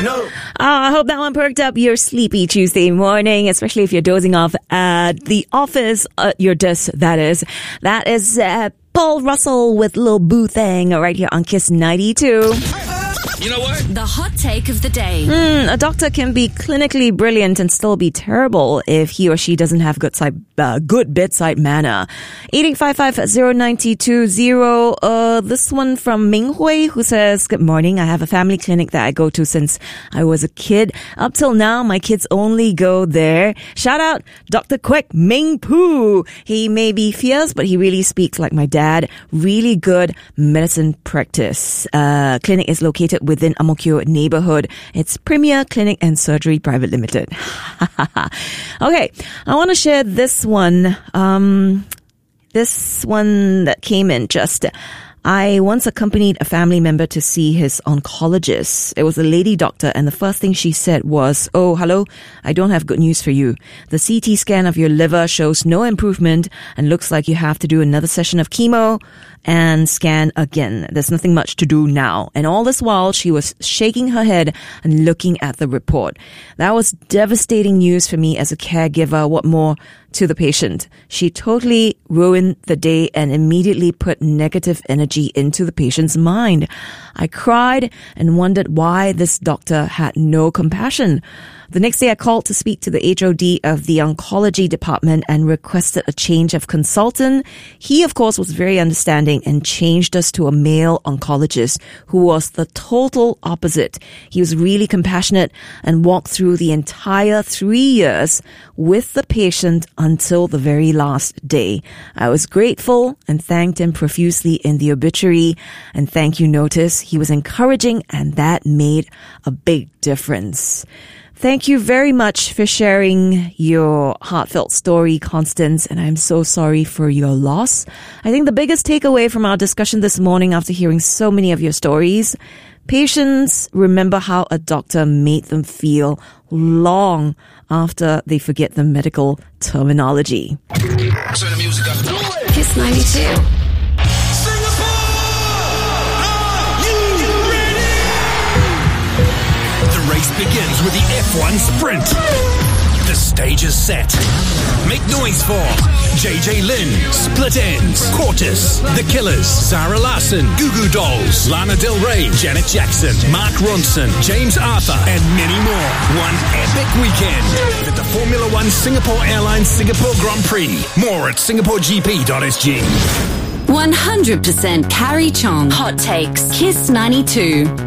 know. I hope that one perked up your sleepy Tuesday morning, especially if you're dozing off at the office, your desk, that is. That is Paul Russell with Lil Boo Thang right here on Kiss 92. You know what? The hot take of the day. A doctor can be clinically brilliant and still be terrible if he or she doesn't have good bedside manner. 8855-0920. This one from Ming Hui, who says, good morning. I have a family clinic that I go to since I was a kid. Up till now, my kids only go there. Shout out Dr. Kwek Ming Poo. He may be fierce, but he really speaks like my dad. Really good medicine practice. Clinic is located within Ang Mo Kio neighborhood. It's Premier Clinic and Surgery Private Limited. Okay, I want to share this one. This one that came in just. I once accompanied a family member to see his oncologist. It was a lady doctor, and the first thing she said was, "Oh, hello, I don't have good news for you. The CT scan of your liver shows no improvement and looks like you have to do another session of chemo and scan again. There's nothing much to do now." And all this while, she was shaking her head and looking at the report. That was devastating news for me as a caregiver. What more to the patient? She totally ruined the day and immediately put negative energy into the patient's mind. I cried and wondered why this doctor had no compassion. The next day, I called to speak to the HOD of the oncology department and requested a change of consultant. He, of course, was very understanding and changed us to a male oncologist who was the total opposite. He was really compassionate and walked through the entire 3 years with the patient until the very last day. I was grateful and thanked him profusely in the obituary and thank you notice. He was encouraging, and that made a big difference. Thank you very much for sharing your heartfelt story, Constance, and I'm so sorry for your loss. I think the biggest takeaway from our discussion this morning after hearing so many of your stories, patients remember how a doctor made them feel long after they forget the medical terminology. Turn the music up. Kiss 92. Race begins with the F1 Sprint. The stage is set. Make noise for JJ Lin, Split Ends, Cortis, The Killers, Zara Larsson, Goo Goo Dolls, Lana Del Rey, Janet Jackson, Mark Ronson, James Arthur, and many more. One epic weekend with the Formula One Singapore Airlines Singapore Grand Prix. More at singaporegp.sg. 100% Carrie Chong. Hot takes. Kiss 92.